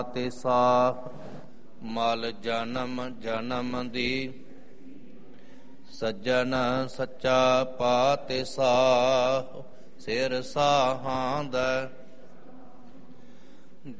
ਤੇ ਸਾਹ ਮਲ ਜਨਮ ਜਨਮ ਦੀ ਸੱਜਣ ਸੱਚਾ ਪਾਤਿ ਸਾਹ ਸਿਰ ਸਾਹਾਂ ਦਾ